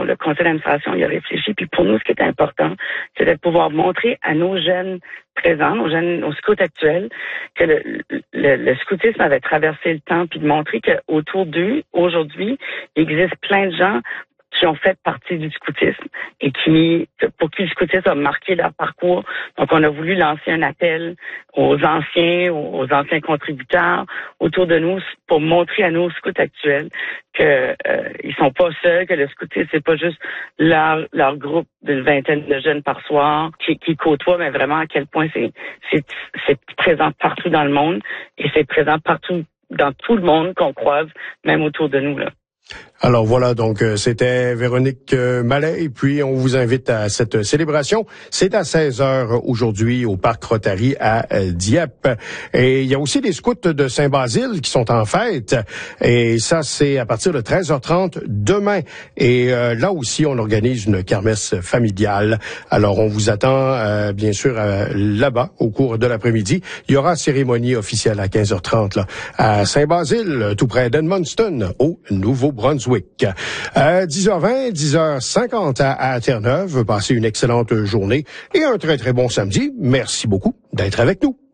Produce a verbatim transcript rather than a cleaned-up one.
le conseil d'administration y a réfléchi. Puis pour nous, ce qui est important, c'est de pouvoir montrer à nos jeunes présents, nos jeunes, nos scouts actuels, que le, le, le scoutisme avait traversé le temps, puis de montrer qu'autour d'eux, aujourd'hui, il existe plein de gens qui ont fait partie du scoutisme et qui, pour qui le scoutisme a marqué leur parcours. Donc, on a voulu lancer un appel aux anciens, aux anciens contributeurs autour de nous pour montrer à nos scouts actuels que euh, ils sont pas seuls, que le scoutisme c'est pas juste leur leur groupe d'une vingtaine de jeunes par soir qui, qui côtoient, mais vraiment à quel point c'est c'est c'est présent partout dans le monde et c'est présent partout dans tout le monde qu'on croise, même autour de nous là. Alors voilà, donc euh, c'était Véronique euh, Mallet, et puis on vous invite à cette célébration. C'est à seize heures aujourd'hui au Parc Rotary à euh, Dieppe. Et il y a aussi des scouts de Saint-Basile qui sont en fête, et ça c'est à partir de treize heures trente demain. Et euh, là aussi on organise une kermesse familiale. Alors on vous attend euh, bien sûr euh, là-bas au cours de l'après-midi. Il y aura cérémonie officielle à quinze heures trente là, à Saint-Basile, tout près d'Edmundston, au Nouveau-Brunswick. Euh, dix heures vingt, dix heures cinquante à, à Terre-Neuve. Passez une excellente journée et un très très bon samedi. Merci beaucoup d'être avec nous.